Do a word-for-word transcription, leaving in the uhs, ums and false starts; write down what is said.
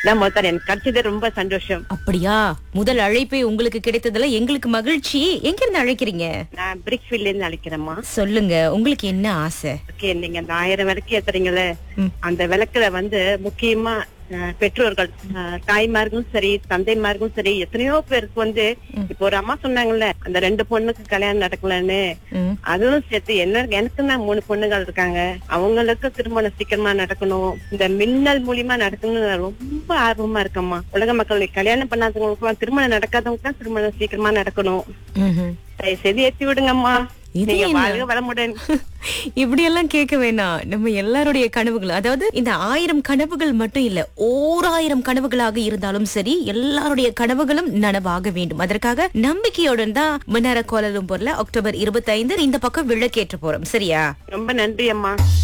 நான் முதல்ல எனக்கு கிடைச்சது ரொம்ப சந்தோஷம். அப்படியா? முதல் அழைப்பே உங்களுக்கு கிடைத்ததுல எங்களுக்கு மகிழ்ச்சி. எங்க இருந்து அழைக்கிறீங்க? நான் பிரிக்ஸ்ஃபீல்ட்ல இருந்து அழைக்கிறேம்மா. சொல்லுங்க, உங்களுக்கு என்ன ஆசை? ஓகே, நீங்க அந்த ஆயிரம் விளக்கு ஏத்துறீங்களே, ம். அந்த விளக்குல வந்து முக்கியமா அஹ், பெற்றோர்கள், அஹ், தாய்மார்களும் சரி தந்தைமார்களும் சரி எத்தனையோ பேருக்கு வந்து இப்போ ஒரு அம்மா சொன்னாங்கல்ல அந்த ரெண்டு பொண்ணுக்கு கல்யாணம் நடக்கலன்னு, ம். அதுவும் சேர்த்து என்ன எனக்கு தான் மூணு பொண்ணுகள் இருக்காங்க. அவங்களுக்கு திருமணம் சீக்கிரமா நடக்கணும், இந்த மின்னல் மூலியமா நடக்கணும்னு நான் ரொம்ப ஆர்வமா இருக்கேம்மா. உலக மக்கள் கல்யாணம் பண்ணாதவங்களுக்கு திருமணம் நடக்காதவங்களுக்கு தான் திருமணம் சீக்கிரமா நடக்கணும். ம்ஹும். தயவு செய்து ஏத்தி விடுங்கம்மா. இது நீங்க என்ன? வாழ்க வளமுடன். இப்படி எல்லாம் கேட்க வேணாம். நம்ம எல்லாருடைய கனவுகள், அதாவது இந்த ஆயிரம் கனவுகள் மட்டும் இல்ல, ஓர் ஆயிரம் கனவுகளாக இருந்தாலும் சரி, எல்லாருடைய கனவுகளும் நனவாக வேண்டும். அதற்காக நம்பிக்கையுடன் தான் மன்னார கோலாலம்பூர்ல அக்டோபர் இருபத்தி ஐந்து இந்த பக்கம் விளக்கேற்ற போறோம். சரியா? ரொம்ப நன்றி அம்மா.